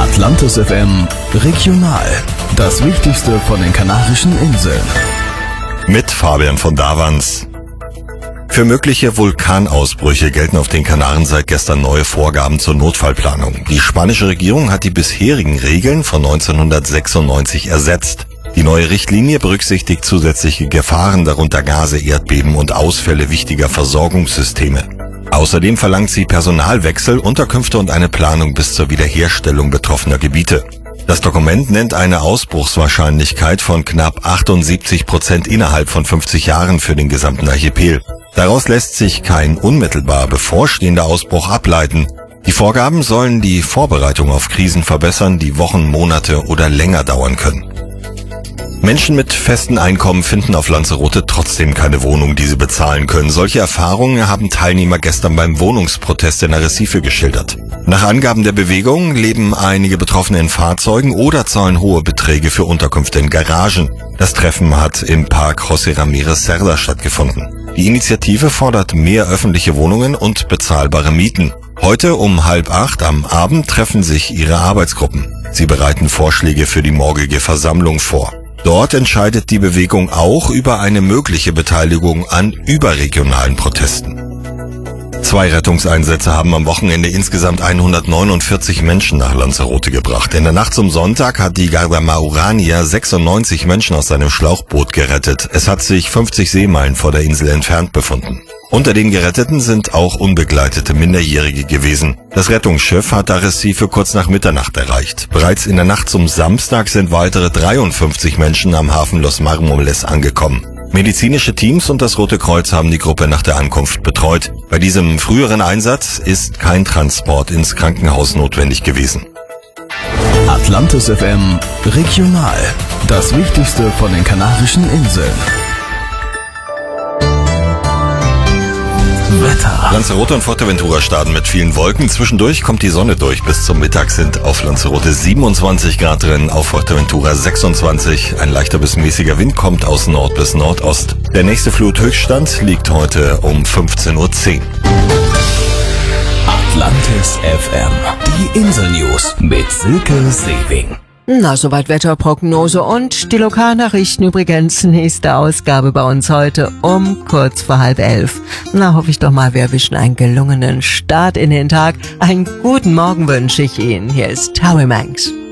Atlantis FM Regional. Das Wichtigste von den Kanarischen Inseln. Mit Fabian von Davans. Für mögliche Vulkanausbrüche gelten auf den Kanaren seit gestern neue Vorgaben zur Notfallplanung. Die spanische Regierung hat die bisherigen Regeln von 1996 ersetzt. Die neue Richtlinie berücksichtigt zusätzliche Gefahren, darunter Gase, Erdbeben und Ausfälle wichtiger Versorgungssysteme. Außerdem verlangt sie Personalwechsel, Unterkünfte und eine Planung bis zur Wiederherstellung betroffener Gebiete. Das Dokument nennt eine Ausbruchswahrscheinlichkeit von knapp 78% innerhalb von 50 Jahren für den gesamten Archipel. Daraus lässt sich kein unmittelbar bevorstehender Ausbruch ableiten. Die Vorgaben sollen die Vorbereitung auf Krisen verbessern, die Wochen, Monate oder länger dauern können. Menschen mit festen Einkommen finden auf Lanzarote trotzdem keine Wohnung, die sie bezahlen können. Solche Erfahrungen haben Teilnehmer gestern beim Wohnungsprotest in Arrecife geschildert. Nach Angaben der Bewegung leben einige Betroffene in Fahrzeugen oder zahlen hohe Beträge für Unterkünfte in Garagen. Das Treffen hat im Park José Ramírez Cerda stattgefunden. Die Initiative fordert mehr öffentliche Wohnungen und bezahlbare Mieten. Heute um 7:30 am Abend treffen sich ihre Arbeitsgruppen. Sie bereiten Vorschläge für die morgige Versammlung vor. Dort entscheidet die Bewegung auch über eine mögliche Beteiligung an überregionalen Protesten. 2 Rettungseinsätze haben am Wochenende insgesamt 149 Menschen nach Lanzarote gebracht. In der Nacht zum Sonntag hat die Guarda Urania 96 Menschen aus seinem Schlauchboot gerettet. Es hat sich 50 Seemeilen vor der Insel entfernt befunden. Unter den Geretteten sind auch unbegleitete Minderjährige gewesen. Das Rettungsschiff hat Arrecife kurz nach Mitternacht erreicht. Bereits in der Nacht zum Samstag sind weitere 53 Menschen am Hafen Los Marmoles angekommen. Medizinische Teams und das Rote Kreuz haben die Gruppe nach der Ankunft betreut. Bei diesem früheren Einsatz ist kein Transport ins Krankenhaus notwendig gewesen. Atlantis FM Regional. Das Wichtigste von den Kanarischen Inseln. Wetter. Lanzarote und Fuerteventura starten mit vielen Wolken. Zwischendurch kommt die Sonne durch. Bis zum Mittag sind auf Lanzarote 27 Grad drin, auf Fuerteventura 26. Ein leichter bis mäßiger Wind kommt aus Nord bis Nordost. Der nächste Fluthöchststand liegt heute um 15:10 Uhr. Atlantis FM. Die Insel-News mit Silke Sewing. Na, soweit Wetterprognose und die Lokalnachrichten übrigens. Nächste Ausgabe bei uns heute um kurz vor 10:30. Na, hoffe ich doch mal, wir erwischen einen gelungenen Start in den Tag. Einen guten Morgen wünsche ich Ihnen. Hier ist Harry Manx.